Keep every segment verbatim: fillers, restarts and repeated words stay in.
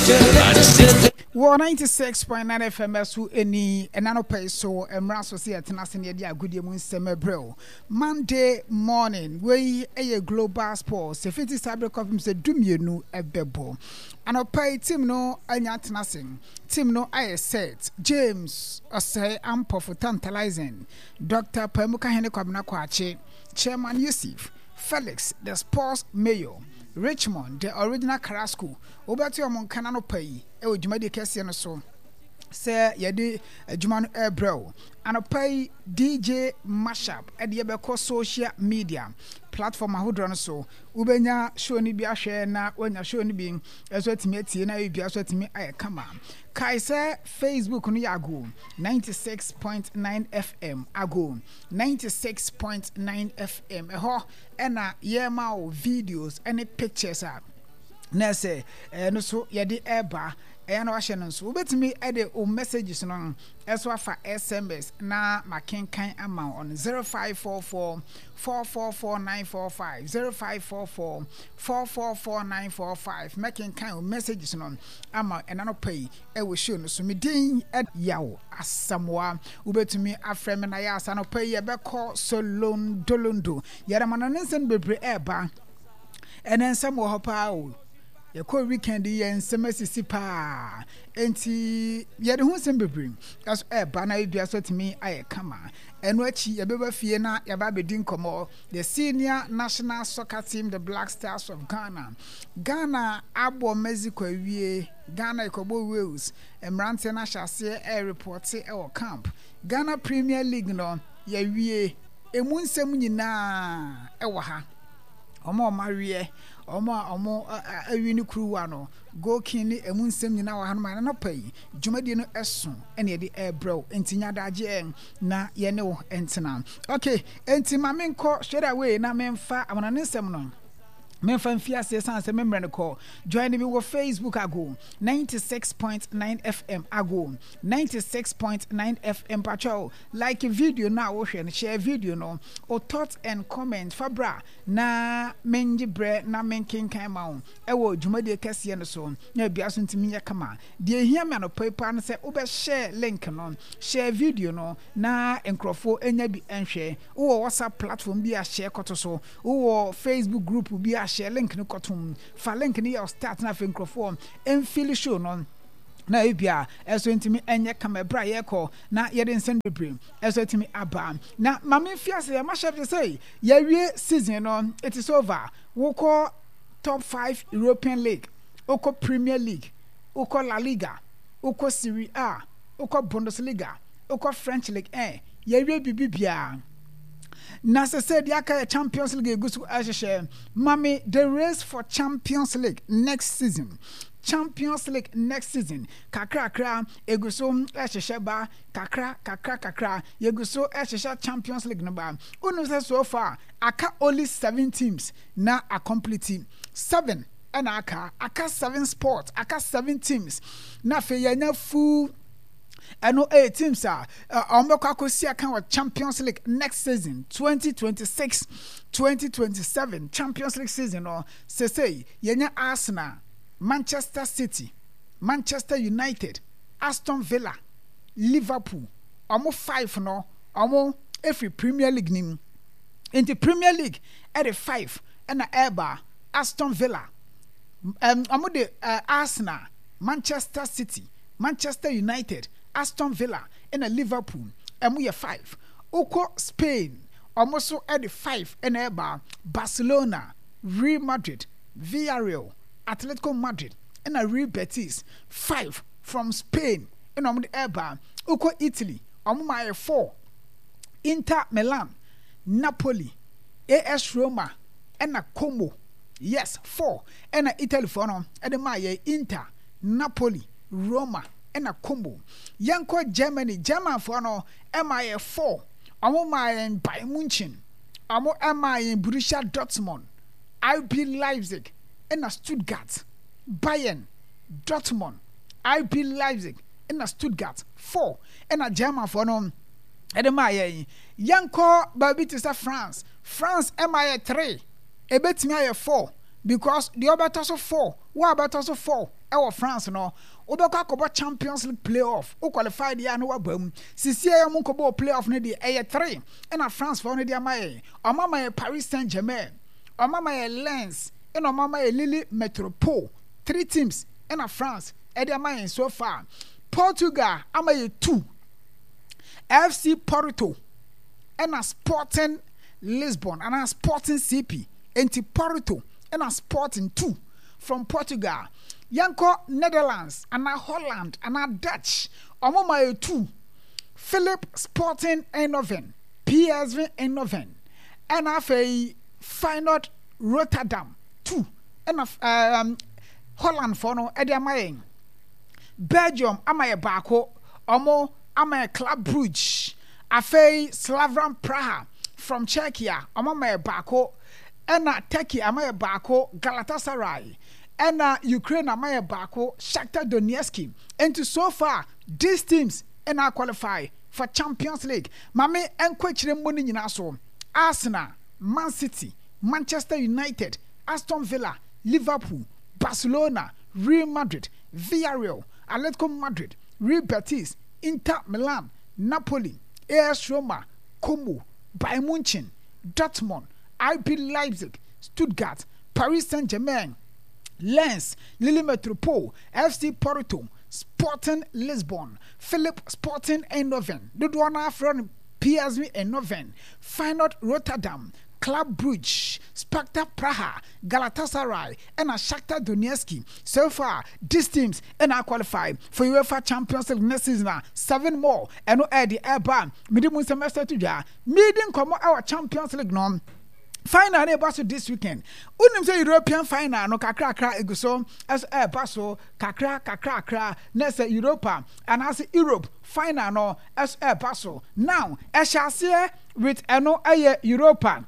War ninety-six point nine F M S who any enano pay so emra society nasene dia agudie mu nsem ebrel Monday morning we a global sports safety cyber confirm say dumienu ebebo anopai team no anya tenasen team no I set James Osei ampo for tantalizing Doctor Pemuka Hene Kwabena Kwache Chairman Yusuf Felix the sports mayor Richmond the original Carrasco obati omon kanano pay e odwuma de kese no so say yede adwuma no ebrew anopai D J mashup e de yebekọ social media platform ahodro no so ubenya show ni bi ahwe na onya show ni bi eso timi atie na bi aso timi ayekama kai say Facebook no yago ninety-six point nine F M ago ninety-six point nine F M eho ena yema o videos any pictures are na say eh no so yede eba e na wahye no so obetimi e de o messages no eso afa S M S na makenkan ama on zero five four four four four four nine four five zero five four four four four four nine four five makenkan o messages no ama e na no pay e wo show no so me din e yawo asamwa obetimi afrem na ya asa no pay e be call solon dolondo yara manane nsen bebre eba enen nsem wo hopa o ye ko weekend ye nsemasisi pa enti ye de hu sem bebrim as e ba na bia so timi aye kama eno achi ye beba fie na ye ba bedin komo the senior national soccer team the Black Stars of Ghana Ghana abo Mexico awie Ghana ikobo Wales emrante na hyase e report e o camp Ghana Premier League no ye wie emu nsem nyina e wo ha omo mawie omo omo awini kruwa no go kin ni emu nsem nyina wa hanuma na pai dwumadi no eson ene ye de ebrew entinya daje na ye ne wo entina okay enti ma menko straight away na memfa amana nsem no memfa mfia se san se memre ne call join me wo Facebook ago ninety-six point nine F M ago ninety-six point nine F M patrol like a video na wo hwe share video no or thoughts and comment fabra na menji bre na menkenkan ma wo e wo dwumade kase no so na bia so ntimi ya kama de hia me no paper no se wo be share link no share video no na enkrofo enya bi enhwe wo WhatsApp platform bi a share koto so wo Facebook group bi a share link no kotum fa link ni your start na fe microphone en feel show no na ebia eso ntimi enye kama bra ye ko na ye den send bebre eso ntimi aba na mama fiase ya mashap say ye wie season no it is over wo ko top five European League wo ko Premier League wo ko La Liga wo ko Serie A wo ko Bundesliga wo ko French League eh ye wie bibibia na se said yaka Champions League gusu asheshe mami the race for Champions League next season Champions League next season kakra kakra eguso asheshe ba kakra kakra kakra yeguso asheshe Champions League no ba unu say so far aka only seven teams na a complete seven and aka aka seven sports aka seven teams na fe yanya full and no eight teams are ombeko akosi aka wa Champions League next season twenty twenty-six twenty twenty-seven Champions League season or say say yenya Arsenal Manchester City Manchester United Aston Villa Liverpool omo five no omo every Premier League nim in the Premier League at the five and eba Aston Villa um omo the uh, Arsenal Manchester City Manchester United Aston Villa and a Liverpool and we are five. Oko Spain almost at the five and eba Barcelona, Real Madrid, Villarreal, Atletico Madrid and a Real Betis five from Spain and on the eba Oko Italy my four Inter Milan, Napoli, A S Roma and a Como yes four and a Italy for no and the my Inter Napoli Roma and a combo. Yanko Germany, German for no M I A four. Amo my in Bayern Munchen. Amo M I in Borussia Dortmund. I B Leipzig and a Stuttgart. Bayern, Dortmund. I B Leipzig and a Stuttgart. Four and a German for no. And my Yanko Babitisa France. France M I A three. A bit me a four. Because the other also four. What about also four? ɛwɔ France no wobɛkɔ akɔbɔ Champions League playoff wo qualified ya no wabam sisi ya mu nkɔbɔ playoff no de ɛyɛ three ɛna France for no de amaye ɔmama yɛ Paris Saint-Germain ɔmama yɛ Lens ɛna ɔmama yɛ Lille Metropole three teams ɛna France ɛde amaye so far Portugal amaye two F C Porto ɛna Sporting Lisbon and Sporting C P enti Porto and Sporting two from Portugal yanko Netherlands and Holland and Dutch omoma two Philip Sporting Eindhoven P S V Eindhoven and afei Feyenoord Rotterdam two and um, Holland for no edi amayen Belgium amaye baako omo amaye Club Brugge afei Slavia Praha from Czechia omama baako ena Turkey amaye baako Galatasaray ena Ukraine amaye baako Shakhtar Donetsk. And so far these teams ena qualify for Champions League mame enkwechire mboni nyina so Arsenal, Man City, Manchester United, Aston Villa, Liverpool, Barcelona, Real Madrid, Villarreal, Atletico Madrid, Real Betis, Inter Milan, Napoli, A S Roma, Como, Bayern Munich, Dortmund, R B Leipzig, Stuttgart, Paris Saint-Germain, Lens, Lille Metropole, F C Porto, Sporting Lisbon, Philip Sporting Eindhoven, Dudwana from P S V Eindhoven, Feyenoord Rotterdam, Club Brugge, Sparta Praha, Galatasaray, and Shakhtar Donetsk. So far, these teams are now qualified for UEFA Champions League next season. Seven more, and no air the airban. Medium semester to ja. Medium come our Champions League no. Final ne baso this weekend. Unim say European final no kakra kakra eguso as eh baso kakra kakra kakra na say Europa and as Europe final no as eh baso. Now, I shall see with eno aye Europa.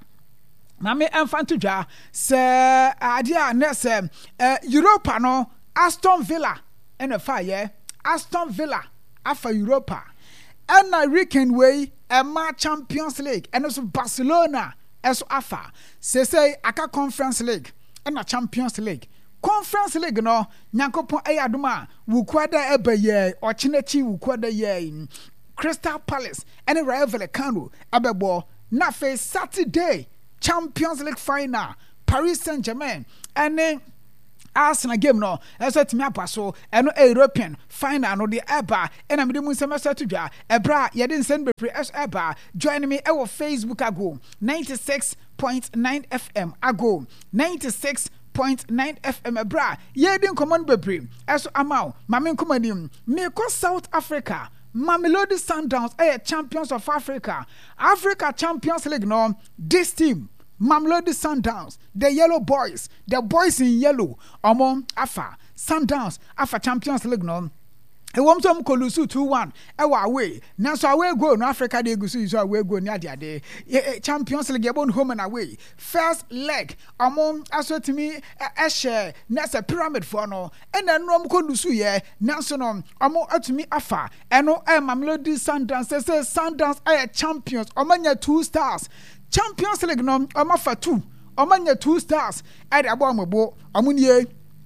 Mame emfanto dwa se ade a na se Europa no Aston Villa ena fa ye Aston Villa afa Europa. And na weekend way e ma Champions League and so Barcelona eso afa se say aka Conference League and na Champions League. Conference League no nyankopon ayadoma wukwada ebaye ochinechi wukwada ye Crystal Palace and Rayo Vallecano abebo na fe Saturday Champions League final Paris Saint-Germain and then Arsenal game no eso timi apaso eno European final no the eba and am dem semester to dwa ebra ye den send bepre es eba join me e wo Facebook ago ninety-six point nine F M ago ninety-six point nine F M ebra ye den command bepre eso amao mame nkomanim me ko South Africa Mamelodi Sundowns are champions of Africa. Africa Champions League no this team Mamelodi Sundowns, the yellow boys, the boys in yellow, among Afa Sundowns, Afa Champions League no. E wom som kolusu two one e wa away na so away go no Africa dey gusu so away go ni ade ade Champions League ebon home and away first leg among asotimi e share na se pyramid for no e na no kolusu ye na so no among atumi afa e no e Mamelodi Sundowns say Sundowns are champions omanya two stars Champions League no omafa two omanya two stars e dey abo amebo omunie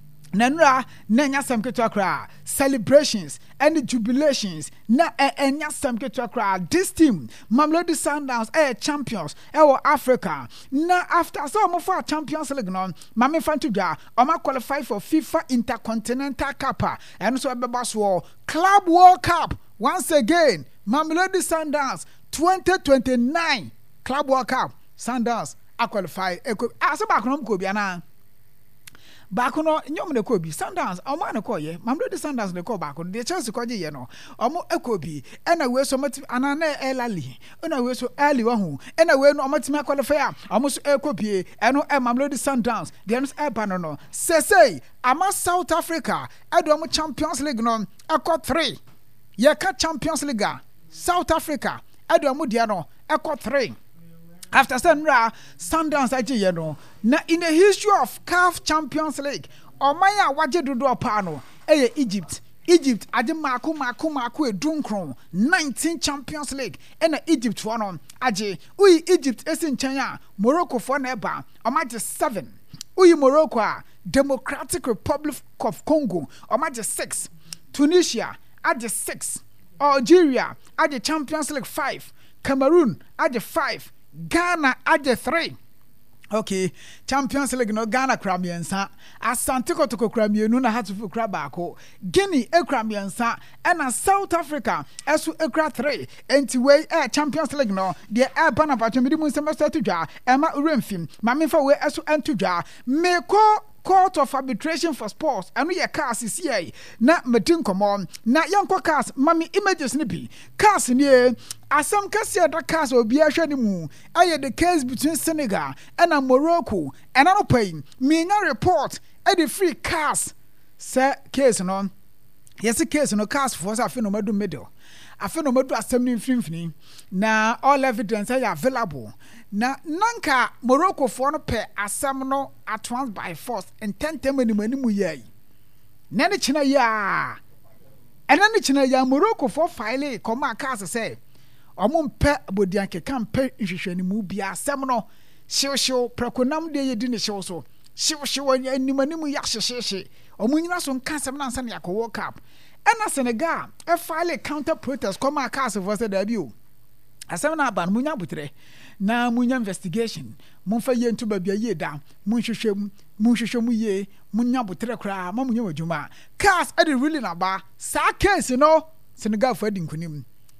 Nanra nanya sam ketwa kra celebrations and jubilations na enya sam ketwa kra this team Mamelodi Sundowns are champions e Africa na after so mo for Champions League no mame fanto dwa o ma qualify for FIFA Intercontinental Cup and so beba so Club World Cup once again Mamelodi Sundowns twenty twenty-nine Club World Cup Sundowns a qualify e ko aso ba kono ko bia na baako no nyom ne ko bi Sundowns omo ne ko ye Mamelodi Sundowns ne ko baako de Chelsea ko je ye no omo eko bi ena we so mati anana elali ena we so early wa hu ena we no omo timi qualify am omo so eko bi eno e Mamelodi Sundowns de no e ba no no say say ama South Africa e do omo Champions League no eko three ye ka Champions League South Africa e do omo de no eko three after Sandra Sundowns aje ye no na in the history of C A F Champions League omaya waje dodo pa no eye Egypt Egypt aje mako mako mako edunkron nineteen Champions League ena Egypt for no aje uyi Egypt esi nchen a Morocco for na eba omaje seven Uyi Morocco a Democratic Republic of Congo omaje six. Tunisia aje six. Algeria aje Champions League five. Cameroon aje five. Ghana aje three. Okay, Champions League no Ghana kramiensa. Asante Kotoko kramienu na hatufu krabako. Guinea e kramiensa. And South Africa esu ekra three. Enti we eh Champions League no. The air bana pacho midi mu semester tuja. Emma uremfim. Mamifa we esu entuja. Meko Court of Arbitration for Sports and we a cast is here na metin komo na yanko cast mami images ni bi cast ni asam kase da cast obi ahwe ni mu aye the case between Senegal and Morocco and no pay me na report e the free cast say case no yes case no cast for say no madu middle afi no madu asem ni mfimfini na all evidence are available. Na nanka Morocco for no pe asam no advance by force and ten tem ni manimu yai. Nani china ya. Enani china ya Morocco for file koma case say. Omo pe bodianke kan pe nhwehwe ni mu bia asam no shiw shiw prekonam de ye di ne shiw so. Shiw shiw ni manimu ya hyehye. Omo nyina so nka asam na nsa na yakọ World Cup. Ena Senegal e file counter protest koma case for say da bio. Asam na ban munya butre. Na munya investigation munfa ye ntu ba bia ye da munhwehwem munhwehwem ye munya botere kra ma munya wadwuma cars e dey really na ba sa case no Senegal for adinkunim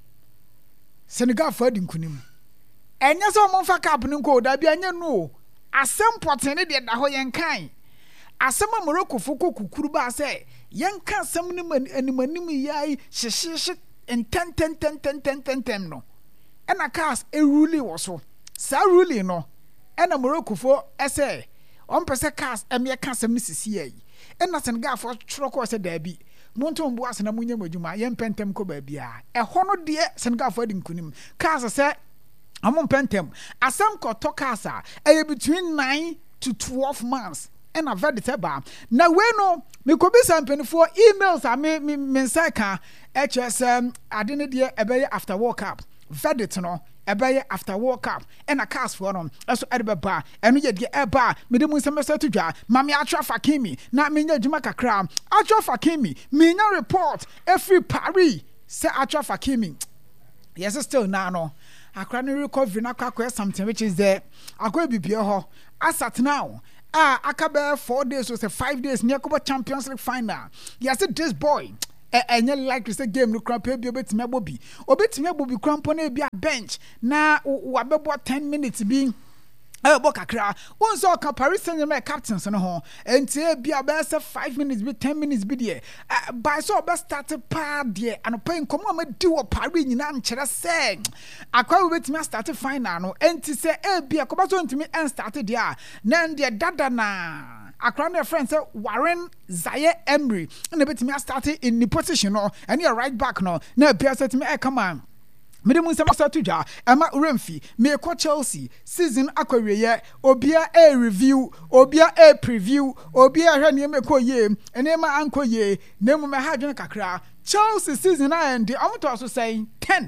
Senegal for adinkunim enya so munfa cap nko da bia nya no asem potene de da ho yen kan asem Morocco foko kukuru ba say yen kan asem ni animanim yai hyehye en ten ten ten ten ten ten ten no ena cars e rule wo so sa rule no ena Morocco fo ese on pese cars e me ka sem sisi yi ena Senegal fo tworo ko se da bi monto mbo asena munya madwuma ye mpentem ko ba bia e ho no de Senegal fo adi nkunim cars se amon pentem asam ko to cars a e between nine to twelve months ena verdict ba na we no me ko bi sampenfo emails a me me nsaka H S M ade ne de e be after World Cup verdict no ebe after World Cup and a cast for them also edbe ba enu ye de eba me de mu semester to dwa mami Achraf Hakimi na me nya djuma kakra Achraf Hakimi me nya report every Paris say Achraf Hakimi yes still now no akra no recovery na kwakwa something which is there akwa bibie ho asat now ah akabe four days or say five days near Copa Champions League final yes this boy enye like to say game no cramp bi obetimi abobi obetimi abobi cramp na bi a bench na wabebo ten minutes bi eh bo kakra won so ka Paris Saint-Germain captains no ho enti bi abese five minutes bi ten minutes bi de by so be start pa de anopa nkomo ma di wo Paris nyina nkere se akwa obetimi start final no enti se e bi akoba so ntimi en start de a na de dada na akra na friend say Warren Zaire Emery na betimi start in the position no and you right back no na bia set me e come on me dem nsem start twa ema uremfi me ko Chelsea season akwawiye obia a review obia a preview obia hwe ne me ko ye ene ma anko ye na mu me ha dwen kakra Chelsea season and the amoto so say ten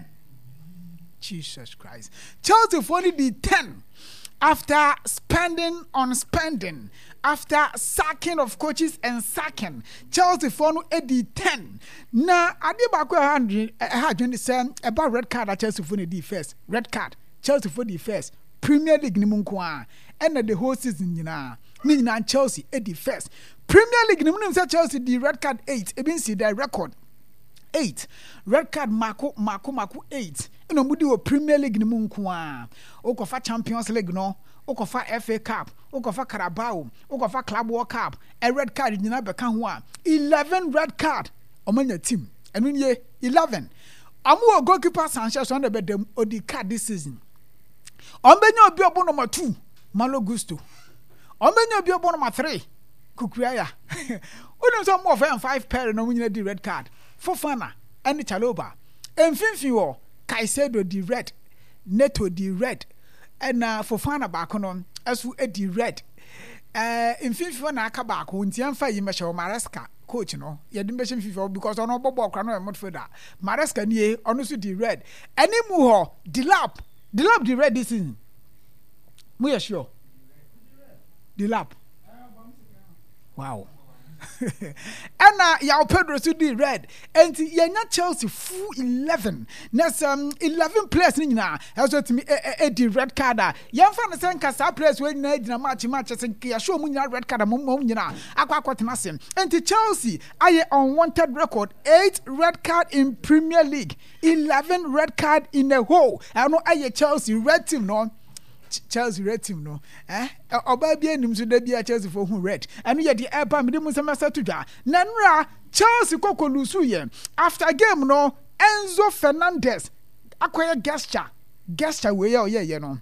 Jesus Christ Chelsea for the ten after spending on spending after sacking of coaches and sacking Chelsea for no eighty ten na ade ba ko hundred ha twenty seven about red card at Chelsea for the first red card Chelsea for the first Premier League ni munko a and the whole season nyina ni nyina Chelsea eighty first Premier League ni munum say Chelsea the red card eight e bin see the record eight red card mako mako mako eight ino mudi wo Premier League ni munko a okofa Champions League no okofa F A Cup okofa Carabao okofa Club World Cup a red card nyina beka ho a eleven red card omanya team enu ye eleven amu goalkeeper Sanchez on the bedem odi card this season ombenya obi obo number two Malo Gusto ombenya obi obo number three Kukureya unu so mo of five pair no nyina di red card Fofana and Chaloba emfinfi wo Caicedo di red Neto di red and uh, Fofana back on as we di red uh in FIFA na aka back on tiamfa yi mesha Maresca coach no ye di mesha FIFA because ono bobo kra no midfielder Maresca nie ono so di red any mu ho Dilap Dilap di red this season mu ye sure Dilap Wow. And uh, yeah, Pedro to do red. And yeah, not Chelsea full eleven. Next um eleven players in now. Also to me a the red card. Yeah, fan the same cast players when in a match matches and kia show me red card mum mum yina. Aqua quatinassim. And to Chelsea, I unwanted record eight red card in Premier League, eleven red card in the whole. I know I Chelsea red team no. Chelsea red team no eh oba bia nim so da bia Chelsea for who red and ye the airpa me dem semester to dwa nanra Chelsea kokolusu ye after game no Enzo Fernandez akoye gesture gesture we ye ye no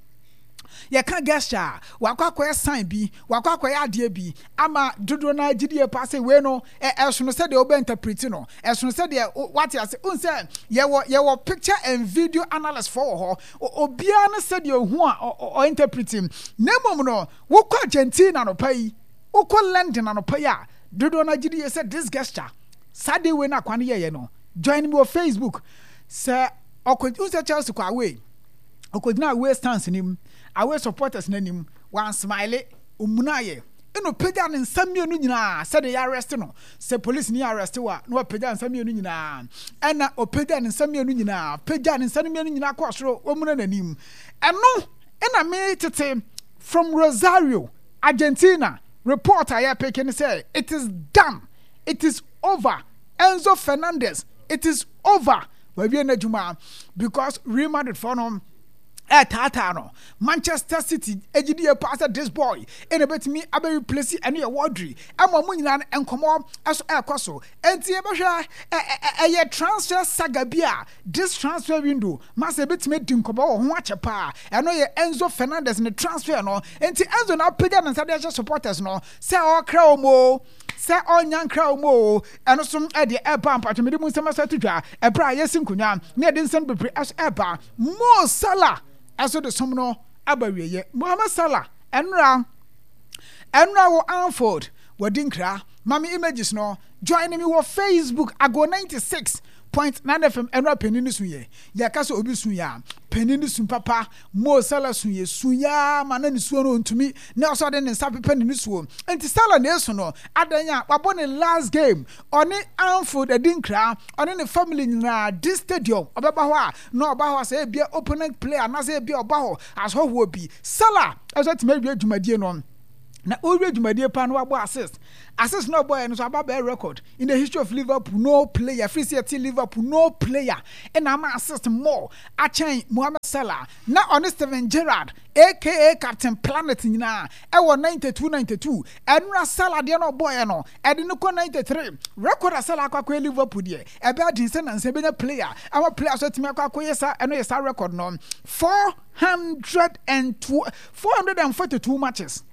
ye kan gesture wakwa akoye sign bi wakwa akoye ade bi ama dodo na gidie pass we no e eso no say de oba interpret no eso no say de what you say un say ye wo ye wo picture and video analyst for ho obia no say de hu a o interpreting nemom no wo kwa Argentina no pai wo kwa London no pai a dodo na gidie say this gesture Saturday we na kwane ye ye no join me on Facebook say okodu say Chelsea kwa we okodina away stance nim away supporters nanim wan smile umunaye eno pega ne nsamienu nyina said they arrest no say police ni arrest wa no pega nsamienu nyina ena opega ne nsamienu nyina pega ne nsamienu nyina kwa soro omuna nanim eno ena me tete from Rosario Argentina reporter ya peke say it is done, it is over. Enzo Fernandez, it is over. We be na juma because Real Madrid for no eh tata no Manchester City ejidie pass this boy in a bit me abe replace any awardry ama mu nyina enkomo aso ekoso enti e behwa eh transfer saga bia this transfer window must a bit me dinkobo ho achepa eno ye Enzo Fernandez ne transfer no enti Enzo na pega na sade supporters no say o kra omo say onyan kra omo eno som e de eba mpatwemede mu semasa tudwa ebra yesinkunya ne de nsem bebre as eba Mo Salah aso de somno abawiye Mohamed Salah enra enra wo Anfield wadinkra mami images no join me wo Facebook ago ninety-six point nine F M enra penini suye ya kaso obi suya penini sun papa Mo Salah suye suya manani suo no ntumi na oso de nsa pepe ni suo enti Salah na eso no adanya wabo ne last game oni Anfield adinkra oni ne family na this stadium obeba ho a na oba ho say bia opponent player na say bia oba ho as ho ho bi Salah eso ti ma bia dwumadie no na already dwumadie pa no wabo assist assist no boy no so ababa record in the history of Liverpool no player free city Liverpool no player and am assist more achen Mohamed Salah na on Steven Gerrard aka Captain Planet nyina e wo ninety-two ninety-two enra Salah de no boy no e de no ko ninety-three record Salah akwa Liverpool de e be adin se na nse be na player our player so timi akwa yesa eno yesa record no four hundred forty-two matches,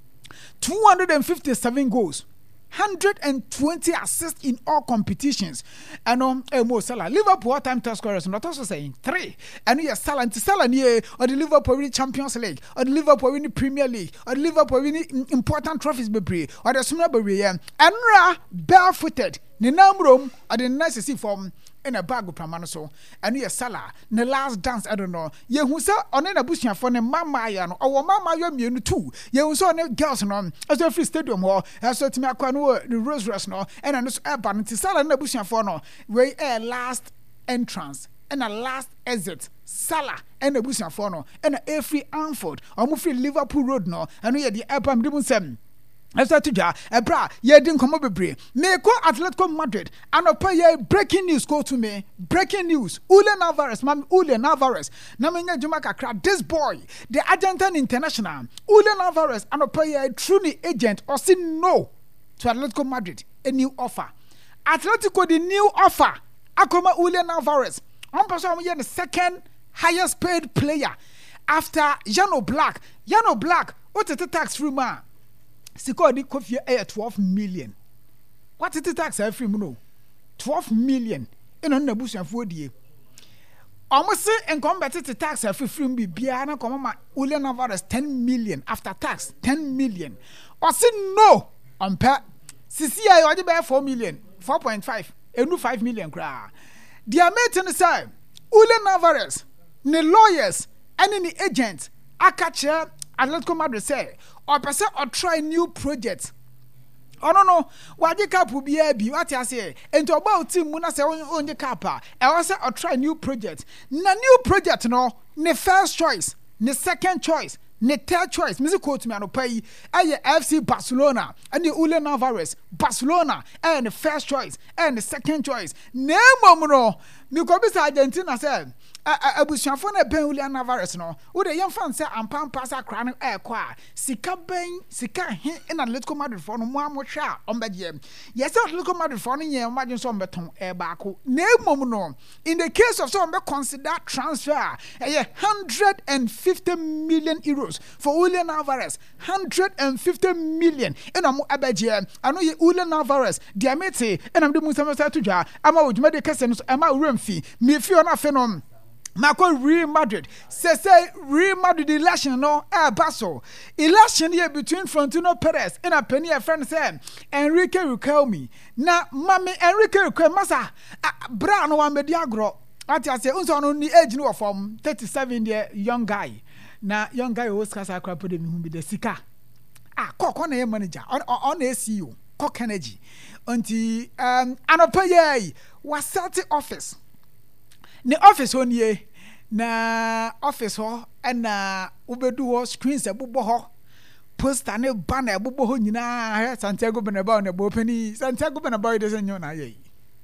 two hundred fifty-seven goals, one hundred twenty assists in all competitions. And um, eh, Mo Salah, Liverpool all-time top scorers, not also saying three. And yes, Salah, and Salah, near or the Liverpool winning Champions League, or the Liverpool winning Premier League, or the Liverpool winning important trophies, be or the Summer Berry, and Ra barefooted, the number or the nicest form. In a bag of Pramanoso, and yes, Salah, the last dance, I don't know. Ye who saw on a bushia for the Mama Yan or Mama Yam too. Ye who saw no girls on as a free stadium or as a Timaquano, the Rose Resno, and a nose urban to Salah and the bushia for no, where a last entrance and a last exit. Salah and the bushia for no, and a free Anfield or free Liverpool Road no, and we had the Abam Dibun Seven. Esa tuja ebra ye din komo bebre me ko Atletico Madrid anopa ye breaking news go to me breaking news Julian Alvarez mam Julian Alvarez na me nya juma kakra this boy the Argentine international Julian Alvarez anopa ye truly agent or say no to Atletico Madrid a new offer Atletico the new offer akoma Julian Alvarez on person ye the second highest paid player after Jan Black Jan Black what the tax free man Siko di Kofi air twelve million. What is the tax every no? Twelve million. In on the bush and four die. Almost say and combat the tax every free be Biana Comma Julian Alvarez ten million after tax ten million. Or say no on pat. Sisi I already bear four million, four point five, and no five million cra. The American side, Julian Alvarez, the lawyers, and the agents, I catch Atletico Madrid say, or person or try new projects. Oh no no, what you cap will be a be what I say. And about team when I say on the kappa. I also I'll try new project. Na new project no, ne first choice, ne second choice, ne third choice. Mister Quote me and pay a F C Barcelona and the Julian Alvarez, Barcelona and the first choice and the second choice. Ne momo me ko be Argentina said. Abusuafo na ben Julian Alvarez no wo de yem fan se ampam pasa kra no e kwa sika ben sika he in Atletico Madrid for no mo amhwa ombegye yes Atletico Madrid for no ye imagine so beton e baako na emom no in the case of some be consider transfer e one hundred fifty million euros for Julian Alvarez one hundred fifty million in am abegye ano ye Julian Alvarez diamete en am de musa masa to dwa ama odwuma de kase no ama wramfi me fi ona fe no Marco Real Madrid. Say say Real Madrid election no eh baso. Election here between Florentino Perez and a penny a friend say Enrique Riquelme. Na mami Enrique Riquelme masa bra no one mediagro. Ati say unso no ni age no from thirty-seven year young guy. Na young guy who skasa akra pode mi hu bi de sika. Ah kokko na manager on on A C O. Kok energy. Unti um anopa ye was set office. Ne office on ye na office ho na ubedu ho screens ebubo ho poster ne banner ebubo ho nyina Santiago Bernabeu na bo pani Santiago Bernabeu de senyo na ye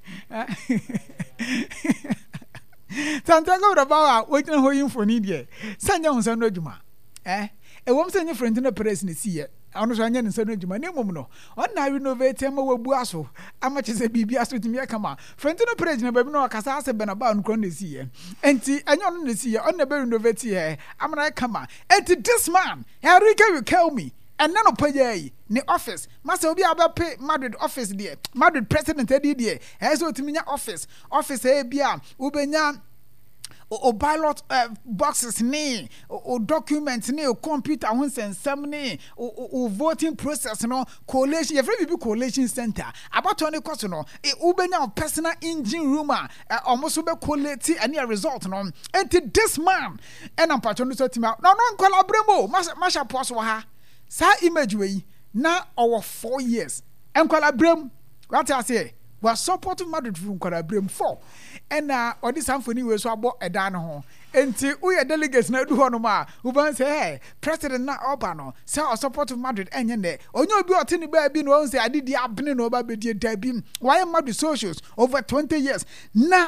Santiago Bernabeu a wetin ho info ni de sanya hunsa no adwuma eh e wom sanya Florentino Perez ne siye ono so anya ne nsa no adwuma ne mom no on na renovate ma wabu aso ama chese bibia aso timi akama Florentino Perez na baby no akasa ase Bernabeu no kro ne siye enti anya ono ne siye on na be renovate here amana kama enti this man Enrique Riquelme and none of pay ne office must obi abepe Madrid office there Madrid president edi there ezo timi nya office office e bia ubenya o ballot uh, boxes ni o documents ni o computer ho sensem ni o voting process no collation every be collation center about on the course no e ubenya personal engine room a almost be collate any result no and this man and am patron so team no no collaborate masha post ha sa image we na our four years and collaborate what I say was support Madrid from collaborate for and uh or this Anthony we so about a dan ho enti we delegates na du ho no ma we ban say hey president na oba no say our support Madrid enye ne onye obi otini ba bi no say adidi abne no ba be die da bi why Madrid socials over twenty years na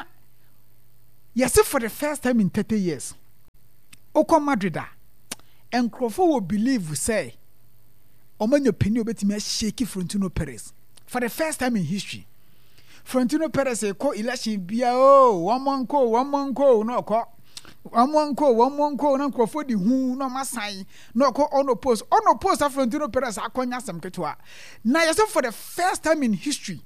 yes for the first time in thirty years okọ Madrid a enkrofo will believe say omanyo peni obetimi shake Florentino Perez for the first time in history. Florentino Perez ko election bia o one month ko one month ko no ko one month ko one month ko na krofo di hu no masan no ko on oppose on oppose Florentino Perez akonya sam ketwa na yes for the first time in history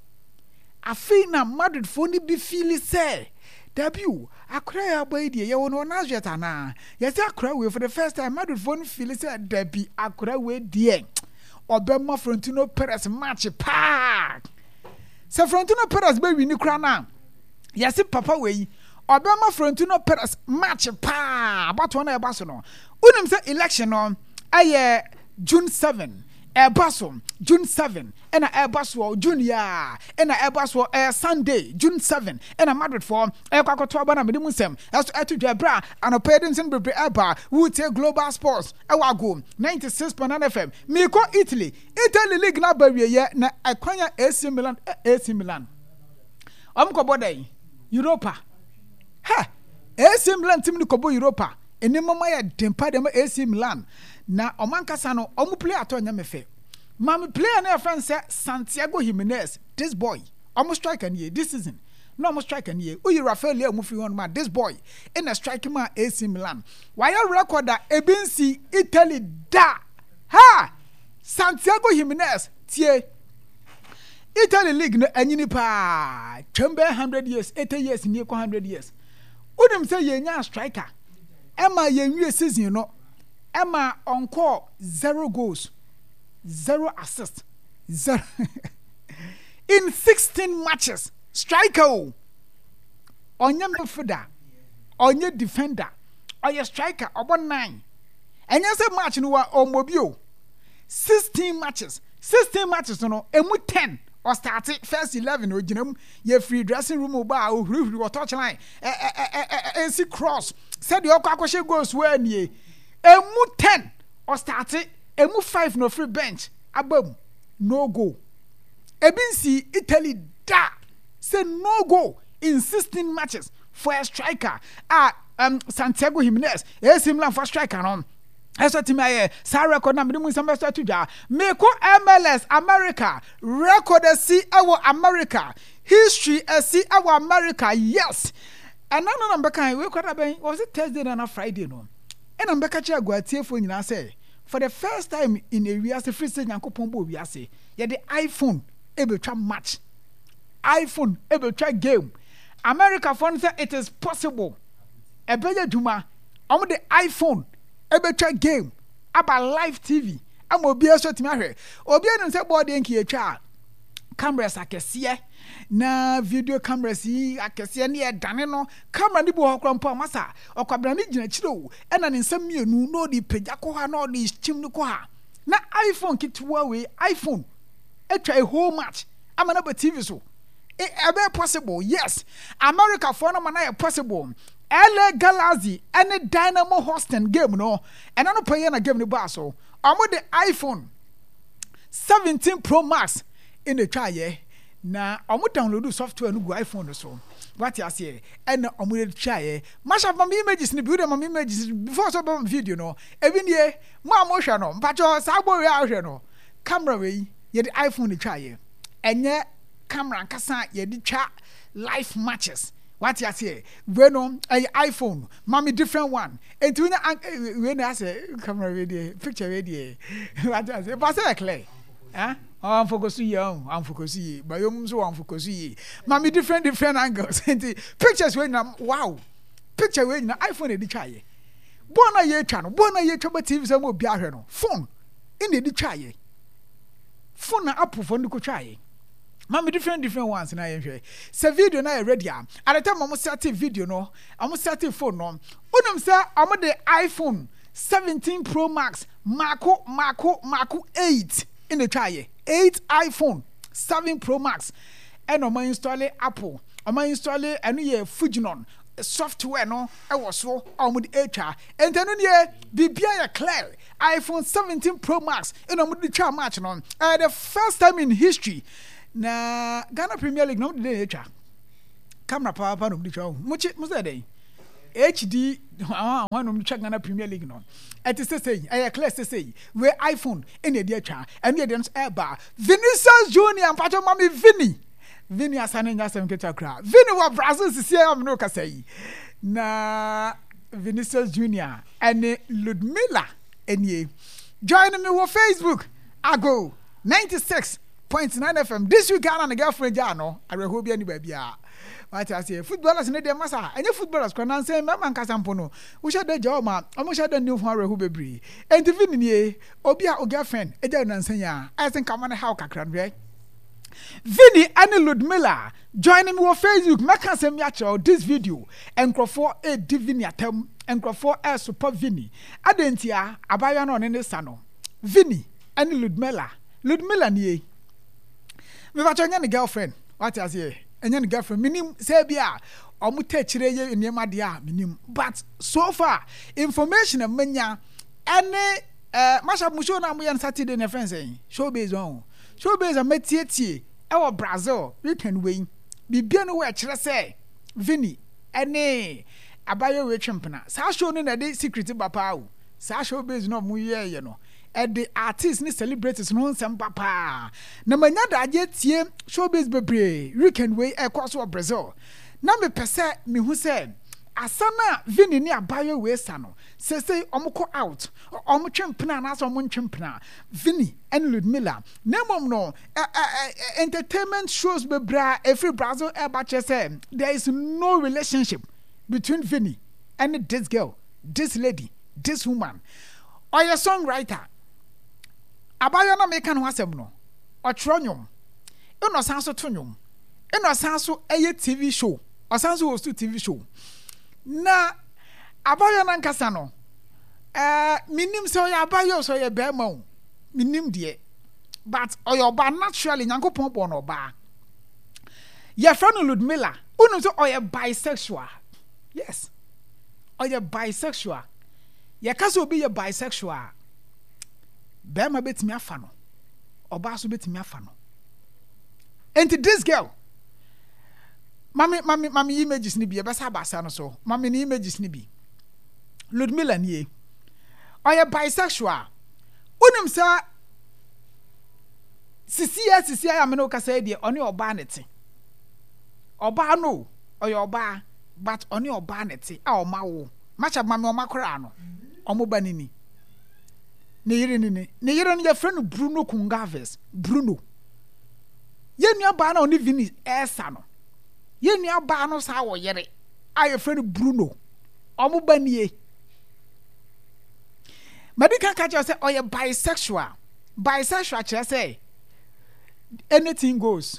afi na Madrid for ni bi feel say debut akra ya boy die ye wono na jeta na yes akra we for the first time Madrid for ni feel say debut akra we die obema Florentino Perez match pa Se Florentino Perez be wini kra na yesi papa we obema Florentino Perez match pa about one e baso no unim say election no aye June seventh e baso June seventh and e baso June ya and e baso e Sunday June seventh and a Madrid for e kwakoto aba na medimu sem as eto dwa bra anopedin sen bebre eba we take Global Sports e wago ninety-six point nine F M me ko Italy Italy league na ba wiye na akwanya A C Milan A C Milan am ko bodai Europa ha A C Milan team ni ko bo Europa eni mama ya dempa dem A C Milan na omankasa no omu play atonya mefe mama player na friend say Santiago Jimenez this boy almost strike an year this season no almost strike an year uyi Rafael Leo mufi on man this boy in a strike man A C Milan why record that ebinsi Italy da ha Santiago Jimenez tie Italy league no anyini pa twembe one hundred years eighty years ni one hundred years unim say yenya striker Emma yenwie season no Emma on call zero goals, zero assists, zero in sixteen matches. Striker, onye midfielder, onye defender, onye striker, about nine. And yes, a match no wa omobio. Sixteen matches, sixteen matches no emu ten or started first eleven o ginam ye free dressing room ba o huri huri touch line eh eh eh eh see cross said your kwakoshe goals we nie emu ten or started emu five no free bench abam no go ebinsi Italy da say no go in sixteen matches for a striker ah um Santiago Jimenez e similar for striker no eso timaye sa record na mdimu nsamba sto tudwa meko M L S America record si ewo America history si ewo America yes and no number kan we kwada ben was it Thursday na Friday no e number ka cha agwatiefo nyina say for the first time in a we as a free stage yankopon bo we ase ye the iPhone e be twa match iPhone e be twa game America phone say it is possible e be duma omo the iPhone e be twa game about live T V am obi eso timi ahwe obi enu say board enki etwa cameras akese na video cameras yi akese na e dane no camera ni bo hokro mpo amasa okwabra ni gina chiro e na ne nsam mienu no di pagya ko ha no di chim ni ko ha na iPhone kitwa we iPhone etwa a whole match amana ba T V so e be possible yes America for no man na possible L A Galaxy any Dynamo Houston game no and no play na game ni ba so omo the iPhone seventeen Pro Max in the try ye na omo download software no go iPhone so what you say and omo dey try ye match of my images ni build my images before so video no even ye mo amhwe no mpacho sa gbo we ahwe no camera we ye the iPhone ni try ye enye camera nkasa ye di twa live matches what you say we no a iPhone mami different one and we we na say camera we dey picture we dey what you say pass it clear eh I'm focusing you I'm focusing you but you so I'm focusing you mami different different angles and pictures we na wow picture we na iPhone e di twa ye bona ye twa no bona ye twa ba T V so mo bi ahwe no phone in e di twa ye phone na Apple phone ko twa ye mami different different ones na yenhwe se video na e ready am at the time am set video no am set phone no unum say am the iPhone seventeen Pro Max Marco Marco Marco eight in the try eight iPhone seven Pro Max and am install Apple am install anu ye Fujinon software no e was so am the H R and then ye bibia ya clear iPhone seventeen Pro Max and am the try match no uh, the first time in history na Ghana Premier League no dey etwa camera power power no dey twa muchi musa dey H D ah one no twa Ghana Premier League no et say say eh clear say say we iPhone in dey etwa and dey dem eba Vinicius Junior and Pacho Mami Vini Vini asane nya sem keta kra Vini wa Brazil sisi am no kasa yi na Vinicius Junior and Ludmilla enie join me on Facebook ago ninety-six point nine F M this week Ghana na girlfriend ja no areho bia ni ba bia what I say footballers ne dem masa enye footballers kwa nan say mama nkasa mpo no wo sha da ja o ma o mo sha da new fun areho bebre enti vini nie obi a o girlfriend eja nan san ya I think am na how kakra no Vini and Ludmilla join me on Facebook make am say me actual this video enkrofo e divini atem enkrofo e support Vini adentia abaya no ne sa no Vini and Ludmilla Ludmilla nie me ba chonya ni girlfriend what I say enya ni girlfriend minim say bia omu ta chire ye niam de a minim but so far information amanya ene eh masha musho na mo yan Saturday na friends eh showbiz on showbiz a metietie e wo Brazil weekend we bibia no we chire say Vini ene abaye we twempena sa show no na de secret papa o sa showbiz no mu ye ye no and the artists ni celebrities no nsem papa na manya da age tie showbiz bebre weekend we e kwaso Brazil na me pese me hu se asana Vini ni abaye we sa no se se omko out omo twempena na so omo twempena Vini and Ludmilla na mom no entertainment shows bebre every Brazil e ba che say there is no relationship between Vini and this girl this lady this woman or your songwriter abayo na make no asem no otro nyom e no san so to nyom e no san so eye T V show o san so host T V show na abayo na nkasa no eh minim so ya abayo so ya be ma o minim de but oyo ba naturally Nyankopon born oba. Your friend Ludmilla, unu so oyo bisexual. Yes. Oyo bisexual. Ye ka so be ye bisexual. Be ma betimi afa no. Oba so betimi afa no. And this girl, Mami, mami, mami images ni bi e besa basa no so. Mami ni images ni bi. Ludmilla ni oye bisexual. Unim sa sisia sisia ya me no kasa de oni oba nete. Oba no, oye oba, but oni oba nete. A o ma wo. Macha mami o makora no. Omo ba nini. Ne yire nini. Ne yire no ye friend Bruno Kungaves. Bruno. Ye nua ba na oni Vini Esa no. Ye nua ba no sa wo yere. A ye friend Bruno. Omo ba nie. Medical catcher say, oh, you're bisexual. Bisexual, I say, anything goes.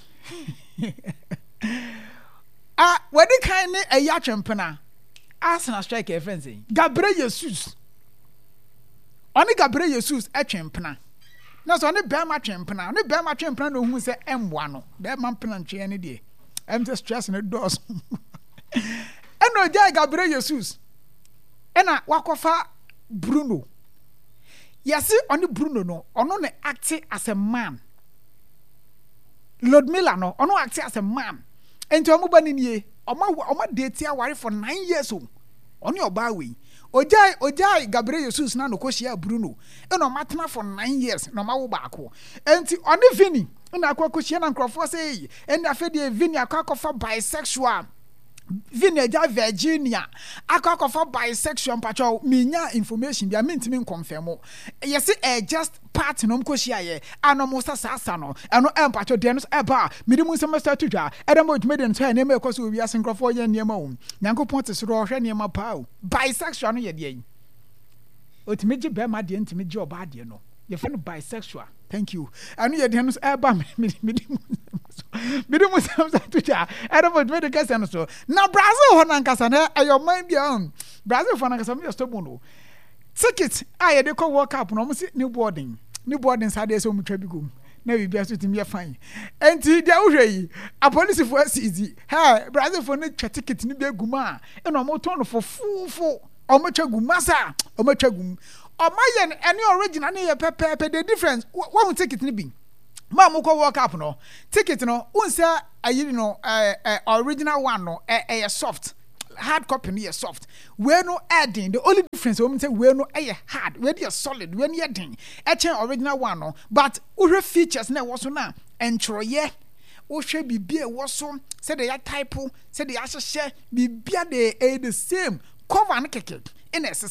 Ah, when they kind of a yacht champana, Arsenal strike a frenzy. Gabriel Jesus. Only Gabriel Jesus a champana. No, so only Bama champana. Only Bama champana who say M one. Bama penalty any day. I'm just stressing the doors. And no, Gabriel Jesus. And I walk off Bruno. Yes, only Bruno no, ono ne acting as a man. Ludmilla no, ono acting as a man. Enti omo ba ni nie, omo omo date aware for nine years o. Oni oba we. Ojai ojai Gabriel Jesus na no ko share Bruno. E no matena for nine years, no ma wo baako. Enti oni Vini, na akwa ko share na nkrofo say, and afede Vini akwa kofa bisexual. Vineja Virginia akwa for bisexual patrol minya information bia mentimi confirm yes eh just part no mko hia ye anomo sasa no eno empacho de no eba midimu semester tudwa edemo dwumede nto ene me ekoso wi asenkrofo ye niema wo Nyankopon te so hwe niema pa o bisexual no ye de yi otimiji be ma de ntimiji oba de no ye fe no bisexual. Thank you. Anu ye de no eba midimu midimu semester tudwa edemo dwumede kase no so na Brazil ho na nkasa na ayo man bia on Brazil for na nkasa me stop no ticket aye de ko World Cup no mo si new boarding new boarding sade so mutwa bi gum na bi bia so timi ye fine enti dia wo hwe yi a police for easy ha Brazil for no twa ticket ni bi gum a e no mo ton for fufu o mo twa gum masa o mo twa gum o ma ye any original na ye pepe the difference what ticket ni bi ma mo ko World Cup no ticket no unsa ayi no eh original one no eh soft hard copy no soft we no adding the only difference we say we no eh hard we dey solid we no adding e chen original one no but uhwe features na wo so na entroye uhwe bibia e wo so say the type say the ahye bibia dey the same cover na keke in